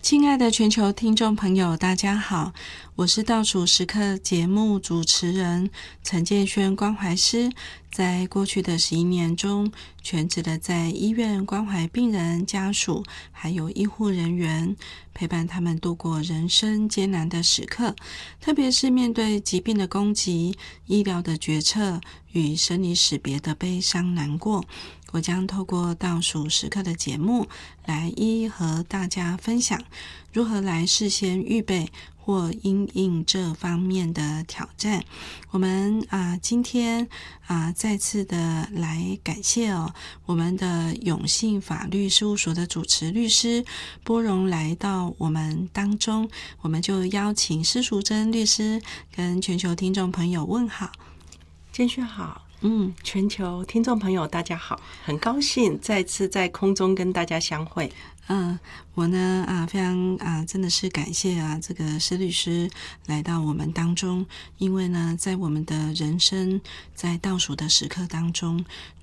亲爱的全球听众朋友，大家好，我是倒数时刻节目主持人陈建轩关怀师。在过去的11年中，全职的在医院关怀病人家属，还有医护人员，陪伴他们度过人生艰难的时刻，特别是面对疾病的攻击、医疗的决策与生离死别的悲伤难过。我将透过倒数时刻的节目来一一和大家分享如何来事先预备或因应这方面的挑战。我们今天再次的来感谢我们的永信法律事务所的主持律师波荣来到我们当中，我们就邀请施淑珍律师跟全球听众朋友问好。 建轩好，全球听众朋友大家好，很高兴再次在空中跟大家相会。 我呢非常真的是感谢这个施律师来到我们当中，因为呢在我们的人生在倒数的时刻当中，